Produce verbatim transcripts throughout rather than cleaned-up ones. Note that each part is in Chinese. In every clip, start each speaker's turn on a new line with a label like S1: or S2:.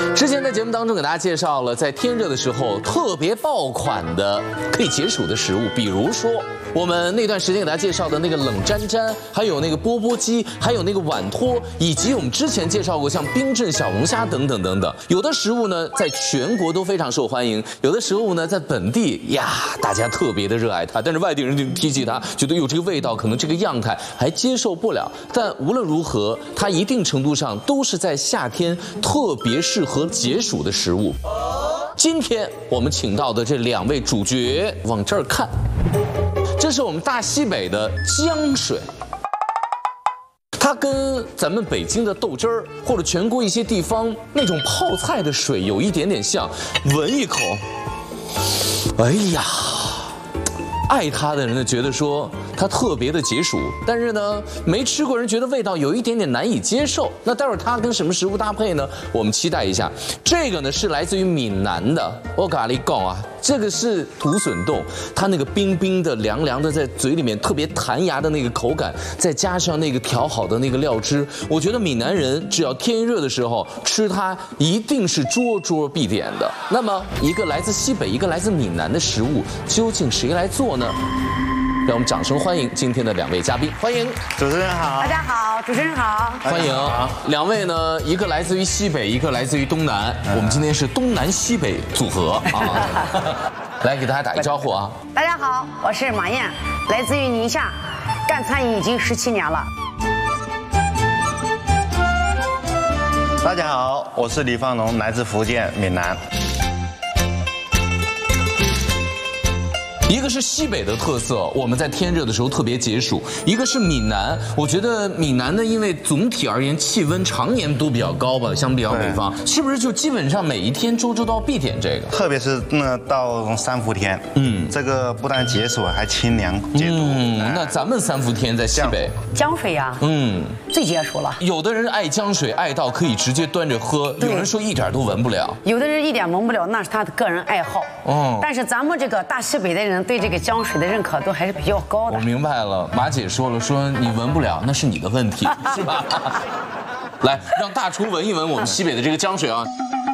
S1: 之前在节目当中给大家介绍了，在天热的时候特别爆款的可以解暑的食物，比如说我们那段时间给大家介绍的那个冷沾沾，还有那个钵钵鸡，还有那个碗托，以及我们之前介绍过像冰镇小龙虾等等等等。有的食物呢，在全国都非常受欢迎；有的食物呢，在本地呀，大家特别的热爱它，但是外地人就提起它，觉得有这个味道，可能这个样态还接受不了。但无论如何，它一定程度上都是在夏天特别适合解暑的食物。今天我们请到的这两位主角，往这儿看，这是我们大西北的江水。它跟咱们北京的豆汁儿，或者全国一些地方那种泡菜的水有一点点像。闻一口，哎呀，爱它的人呢觉得说它特别的解暑，但是呢没吃过人觉得味道有一点点难以接受。那待会儿它跟什么食物搭配呢？我们期待一下。这个呢是来自于闽南的，我跟你讲啊，这个是土笋冻，它那个冰冰的、凉凉的，在嘴里面特别弹牙的那个口感，再加上那个调好的那个料汁，我觉得闽南人只要天热的时候吃它，一定是桌桌必点的。那么一个来自西北，一个来自闽南的食物，究竟谁来做呢？让我们掌声欢迎今天的两位嘉宾，欢迎
S2: 主持人好，
S3: 大家好，主持人好，
S1: 欢迎两位呢，一个来自于西北，一个来自于东南，我们今天是东南西北组合啊，来给大家打一招呼啊！
S3: 大家好，我是马燕，来自于宁夏，干餐饮已经十七年了。
S2: 大家好，我是李放龙，来自福建闽南。
S1: 一个是西北的特色，我们在天热的时候特别解暑；一个是闽南，我觉得闽南呢，因为总体而言气温常年都比较高吧，相比较北方，是不是就基本上每一天周周都要必点这个？
S2: 特别是那到三伏天，嗯，这个不但解暑，还清凉解毒。
S1: 嗯，那咱们三伏天在西北，
S3: 江水呀，嗯，最解暑了。
S1: 有的人爱江水，爱到可以直接端着喝；有人说一点都闻不了；
S3: 有的人一点闻不了，那是他的个人爱好。哦，但是咱们这个大西北的人对这个江水的认可度还是比较高的。
S1: 我明白了，马姐说了，说你闻不了，那是你的问题，是吧？来，让大厨闻一闻我们西北的这个江水啊。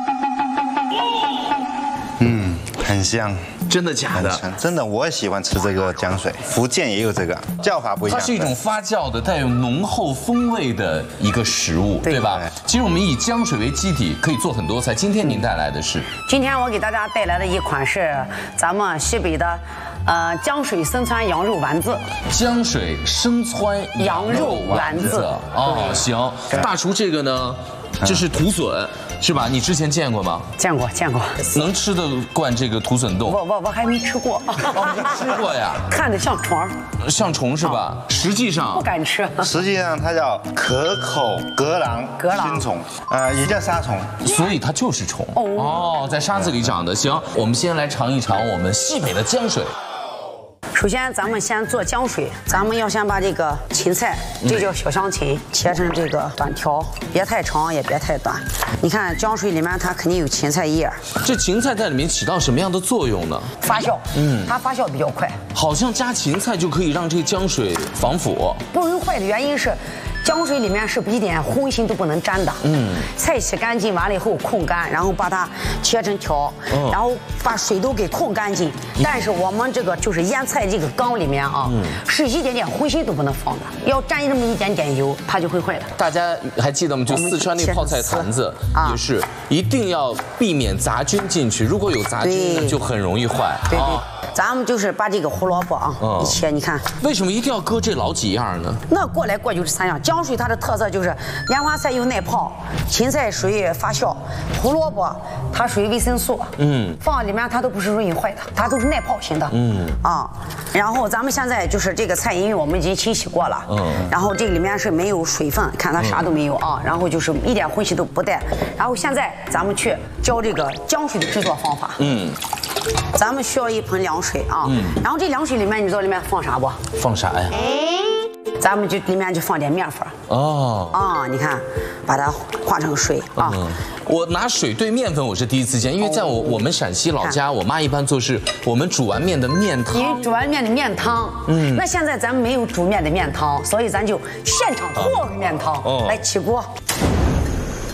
S2: 嗯，很香。
S1: 真的假的？
S2: 真的，我也喜欢吃这个江水。福建也有这个，叫法不一样。
S1: 它是一种发酵的、带有浓厚风味的一个食物，对吧？其实我们以江水为基底，可以做很多菜。今天您带来的是？
S3: 今天我给大家带来的一款是咱们西北的，呃，江水生汆羊肉丸子。
S1: 江水生汆
S3: 羊肉丸子。
S1: 哦，行。大厨，这个呢，这是土笋。是吧？你之前见过吗？
S3: 见过，见过。
S1: 能吃得惯这个土笋冻？
S3: 我我我还没吃过。
S1: 哦，没吃过呀？
S3: 看着像虫，
S1: 像虫是吧？实际上
S3: 不敢吃。
S2: 实际上它叫可口革狼菌虫，呃，也叫沙虫，
S1: 所以它就是虫。哦，在沙子里长的。行，我们先来尝一尝我们西北的江水。
S3: 首先，咱们先做江水，咱们要先把这个芹菜，这叫小香芹，切成这个短条，别太长也别太短。你看江水里面它肯定有芹菜叶，
S1: 这芹菜在里面起到什么样的作用呢？
S3: 发酵，嗯，它发酵比较快。好
S1: 像加芹菜就可以让这个江水防腐。
S3: 不容易坏的原因是，江水里面是一点荤腥都不能沾的。嗯，菜洗干净完了以后控干，然后把它切成条，然后把水都给控干净。但是我们这个就是腌菜这个缸里面啊，是一点点荤腥都不能放的，要沾那么一点点油，它就会坏的。
S1: 大家还记得吗？就四川那泡菜坛子也是，一定要避免杂菌进去，如果有杂菌就很容易坏。
S3: 对对，咱们就是把这个胡萝卜啊一切，你看
S1: 为什么一定要搁这老几样呢？
S3: 那过来过就是三样。江水它的特色就是莲花菜又耐泡，芹菜属于发酵，胡萝卜它属于维生素，嗯，放里面它都不是容易坏的，它都是耐泡型的，嗯啊。然后咱们现在就是这个菜，因为我们已经清洗过了，嗯，然后这里面是没有水分，看它啥都没有啊，然后就是一点荤腥都不带。然后现在咱们去教这个江水的制作方法，嗯。咱们需要一盆凉水啊，嗯，然后这凉水里面你知道里面放啥不？
S1: 放啥呀？
S3: 咱们就里面就放点面粉。哦，啊，你看，把它化成水啊。嗯，
S1: 我拿水兑面粉，我是第一次见，因为在我我们陕西老家，我妈一般做是我们煮完面的面汤。
S3: 你煮完面的面汤，嗯，那现在咱们没有煮面的面汤，所以咱就现场和面汤来起锅。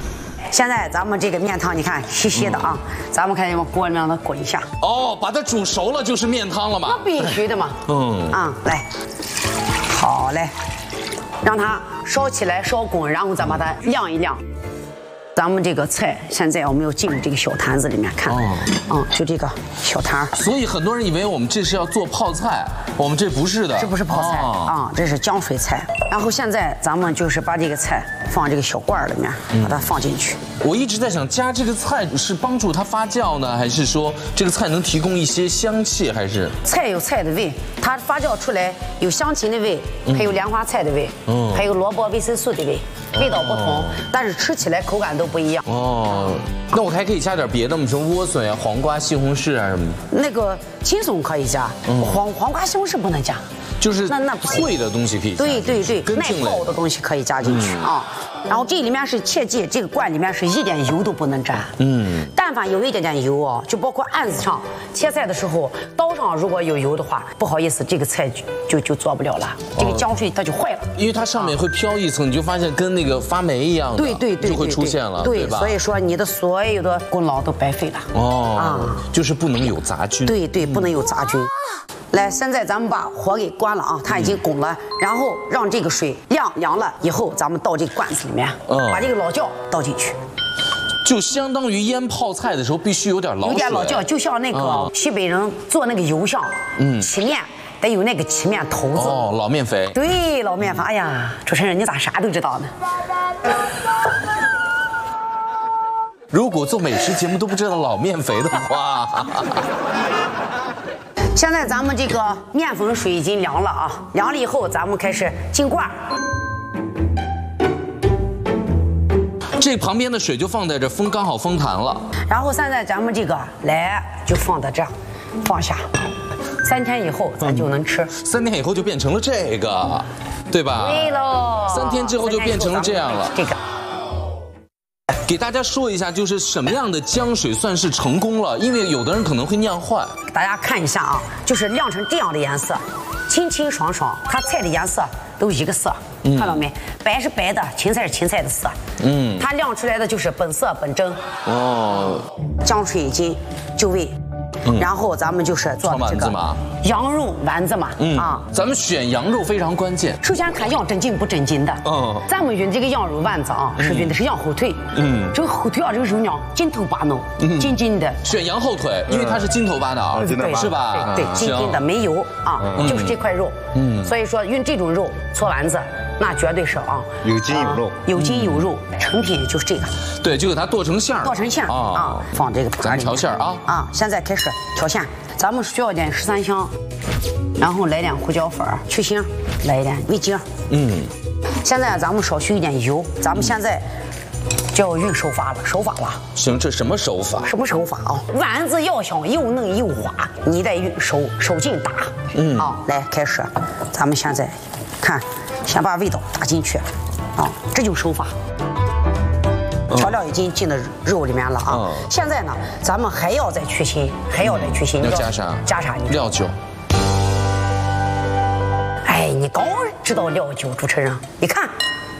S3: 现在咱们这个面汤，你看稀稀的啊，咱们看往锅里面让它滚一下。
S1: 哦，把它煮熟了就是面汤了嘛？
S3: 那必须的嘛。
S1: 嗯
S3: 啊，来，好嘞，让它烧起来烧滚，然后再把它晾一晾。咱们这个菜现在我们要进入这个小坛子里面看，哦，嗯，就这个小坛。
S1: 所以很多人以为我们这是要做泡菜，我们这不是的，
S3: 这不是泡菜啊，这是浆水菜。然后现在咱们就是把这个菜放这个小罐里面，把它放进去。
S1: 我一直在想，加这个菜是帮助它发酵呢，还是说这个菜能提供一些香气，还是？
S3: 菜有菜的味，它发酵出来有香芹的味，还有莲花菜的味，嗯，还有萝卜维生素的味，味道不同，但是吃起来口感都不一样。哦，
S1: 那我还可以加点别的吗？什么莴笋呀、黄瓜、西红柿啊什么的？
S3: 那个青松可以加，黄黄瓜、西红柿不能加。
S1: 就是
S3: 那那
S1: 脆的东西可以加，
S3: 对对对，耐泡的东西可以加进去啊。然后这里面是切记，这个罐里面是一点油都不能沾。嗯，但凡有一点点油哦，就包括案子上切菜的时候，刀上如果有油的话，不好意思，这个菜就就就做不了了，这个浆水它就坏了。
S1: 因为它上面会飘一层，你就发现跟那个发霉一样的，
S3: 对对对，
S1: 就会出现了，
S3: 对
S1: 吧？
S3: 所以说你的所有的功劳都白费了。哦，
S1: 啊，就是不能有杂菌。
S3: 对对，不能有杂菌。来，现在咱们把火给关了啊，它已经滚了，然后让这个水晾凉了以后，咱们倒这个罐子里面，嗯，把这个老酵倒进去，
S1: 就相当于腌泡菜的时候必须有点老水，
S3: 有点老酵，就像那个西北人做那个油香，嗯，起面得有那个起面头子，
S1: 哦，老面肥，
S3: 对，老面肥。哎呀，主持人你咋啥都知道呢？
S1: 如果做美食节目都不知道老面肥的话。
S3: 现在咱们这个面粉水已经凉了啊，凉了以后咱们开始进罐。
S1: 这旁边的水就放在这，封刚好封坛了。
S3: 然后现在咱们这个来就放在这儿，放下，三天以后咱就能吃。嗯、
S1: 三天以后就变成了这个，对吧？
S3: 对喽。
S1: 三天之后就变成了这样了。
S3: 这个。
S1: 给大家说一下，就是什么样的浆水算是成功了？因为有的人可能会酿坏。
S3: 大家看一下啊，就是晾成这样的颜色，清清爽爽，它菜的颜色都一个色，嗯、看到没？白是白的，芹菜是芹菜的色。嗯，它晾出来的就是本色本真。哦，浆水已经就位。嗯、然后咱们就是做这个羊肉丸子嘛，嗯啊，
S1: 咱们选羊肉非常关键。
S3: 首先看羊真筋不真筋的，嗯，咱们用这个羊肉丸子啊，是用的是羊后腿，嗯，这个后腿啊，这个肉呢筋头巴脑，筋筋的。
S1: 选羊后腿，因为它是筋头巴脑，
S3: 对，
S1: 是吧？
S3: 对，筋筋的没油啊，就是这块肉，嗯，所以说用这种肉搓丸子。那绝对是啊，
S2: 有筋有肉，
S3: 有筋有肉，成品就是这个。
S1: 对，就给它剁成馅儿，
S3: 剁成馅儿啊，放这个盘里。
S1: 咱调馅儿啊
S3: 啊！现在开始调馅，咱们需要点十三香，然后来点胡椒粉、去腥，来一点味精。嗯。现在咱们少许一点油，咱们现在就要用手法了，手法了。
S1: 行，这什么手法？
S3: 什么手法啊？丸子要想又嫩又滑，你得用手手劲打。嗯。啊，来开始，咱们现在看。先把味道打进去，啊，这就是手法。调料已经进到肉里面了啊。嗯、现在呢，咱们还要再去腥，还要再去腥。
S1: 要加啥？
S3: 加啥？你
S1: 料酒。
S3: 哎，你刚知道料酒，主持人，你看，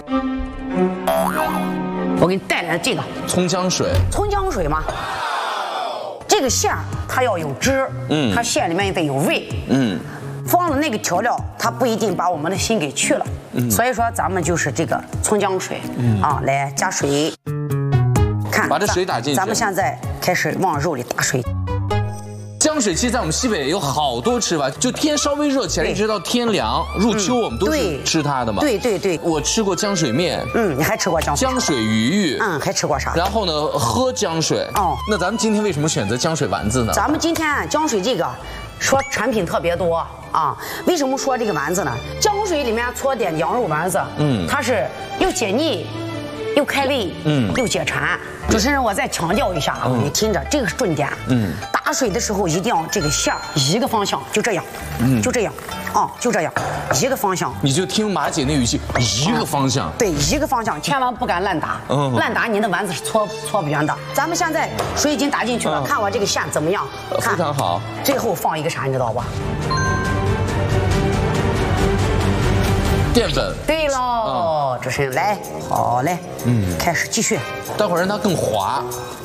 S3: 我给你带来这个
S1: 葱姜水。
S3: 葱姜水嘛，这个馅它要有汁，嗯，它馅里面也得有味，嗯。放了那个调料，它不一定把我们的心给去了，嗯、所以说咱们就是这个葱姜水，嗯、啊，来加水，看，
S1: 把这水打进去。
S3: 咱们现在开始往肉里打水。
S1: 浆水其实在我们西北有好多吃法，就天稍微热起来，一直到天凉，入秋我们都是吃它的嘛。
S3: 对对对，
S1: 我吃过浆水面，
S3: 嗯，你还吃过浆水？
S1: 浆水鱼玉，
S3: 嗯，还吃过啥？
S1: 然后呢，喝浆水。哦，那咱们今天为什么选择浆水丸子呢？
S3: 咱们今天浆水这个。说产品特别多啊，为什么说这个丸子呢？浆水里面搓点羊肉丸子，嗯，它是又解腻，又开胃，嗯，又解馋。主持人，我再强调一下啊，你听着，这个是重点。嗯，打水的时候一定要这个馅儿一个方向，就这样，嗯，就这样，啊，就这样，一个方向。
S1: 你就听马姐那语气，一个方向。
S3: 对，一个方向，千万不敢乱打，嗯，乱打你的丸子是搓搓不圆的。咱们现在水已经打进去了，看我这个馅怎么样？
S1: 非常好。最
S3: 后放一个啥，你知道吧？
S1: 淀粉。
S3: 对喽，主持人来，好嘞，嗯，开始继续。
S1: 待会儿让它更滑。